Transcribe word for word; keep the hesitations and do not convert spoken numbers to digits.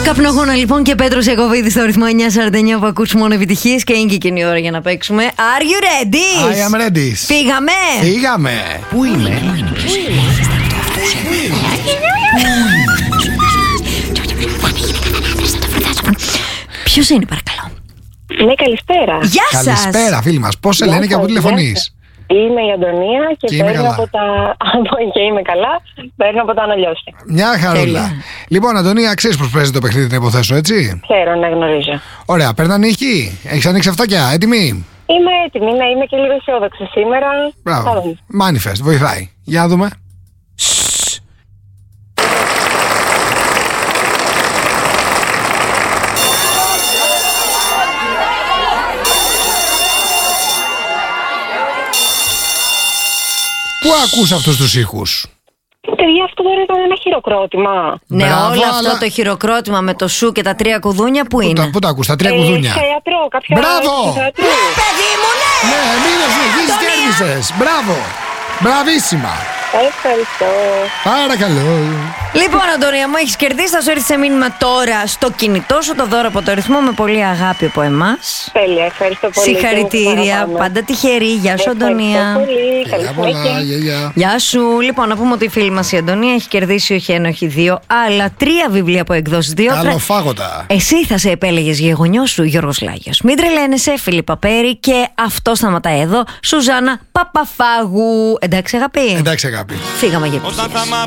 Καπνογόνα λοιπόν και Πέτρος Ιακωβίδης στο ρυθμό εννιά σαράντα εννιά που ακούς μόνο επιτυχίες και είναι και εκείνη η ώρα για να παίξουμε. Are you ready? I am ready. Φύγαμε. Φύγαμε. Πού είναι? Ποιος είναι παρακαλώ? Ναι, καλησπέρα. Γεια σας. Καλησπέρα φίλοι μας. Πώς σε λένε και από πού τηλεφωνείς? Είμαι η Αντωνία και, και παίρνω από τα... και είμαι καλά, παίρνω από τα Αναλιώσια. Μια χαρούλα. Τέλεια. Λοιπόν, Αντωνία, ξέρεις πώς παίζει το παιχνίδι, να υποθέσω, έτσι? Ξέρω, να γνωρίζω. Ωραία, παίρναν ήχοι. Έχεις ανοίξει αυτάκια, έτοιμη? Είμαι έτοιμη, ναι, είμαι και λίγο αισιόδοξη σήμερα. Μπράβο. Manifest, βοηθάει. Για να δούμε. Πού ακούς αυτούς τους ήχους? Παιδιά, αυτό τώρα ήταν ένα χειροκρότημα. Ναι, Μπράβο, όλο αλλά- αυτό το χειροκρότημα με το σου και τα τρία κουδούνια που Πού είναι? τα, πού τα ακούς, τα τρία Ε, κουδούνια? θεατρό, κάποια... Μπράβο! θεατρού. Παιδί μου, ναι! Ναι, μην το συνεχίζεις, κέρδισες. Μπράβο. Μπραβίσιμα. Ευχαριστώ. Παρακαλώ. Λοιπόν, Αντωνία μου, έχεις κερδίσει. Θα σου έρθει σε μήνυμα τώρα στο κινητό σου το δώρο από το ρυθμό με πολύ αγάπη από εμάς. Τέλεια, ευχαριστώ πολύ. Συγχαρητήρια. Παραπάνω. Πάντα τυχερή. Γεια σου, Ευχαριστώ Αντωνία. πολύ. Καλή Γεια πολλά, συνέχεια. γεια, γεια. Γεια σου. Λοιπόν, να πούμε ότι η φίλη μας η Αντωνία έχει κερδίσει όχι ένα, όχι δύο, αλλά τρία βιβλία από εκδόσεις δύο. Καλοφάγωτα. Εσύ θα σε επέλεγες γεγονιός σου, Γιώργος Λάγιος. Μην τρελαίνεσαι, Φίλιππα Πέρη, και αυτό σταματάει εδώ. Σουζάνα Παπαφάγου. Εντάξει, αγάπη. Εντάξει, αγάπη. Φύγαμε για Όταν θα μ'